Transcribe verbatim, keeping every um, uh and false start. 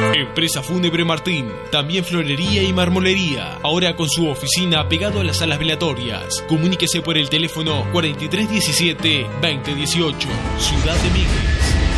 Empresa Fúnebre Martín, también florería y marmolería, ahora con su oficina pegado a las salas velatorias. Comuníquese por el teléfono cuarenta y tres diecisiete veinte dieciocho, Ciudad de Miguel.